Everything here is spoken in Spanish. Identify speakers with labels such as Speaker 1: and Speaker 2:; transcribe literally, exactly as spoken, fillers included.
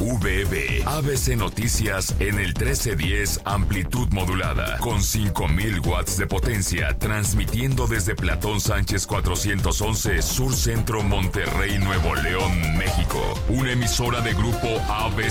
Speaker 1: V B, A B C Noticias en el trece diez amplitud modulada, con cinco mil watts de potencia, transmitiendo desde Platón Sánchez cuatrocientos once, Sur Centro, Monterrey, Nuevo León, México. Una emisora de Grupo A B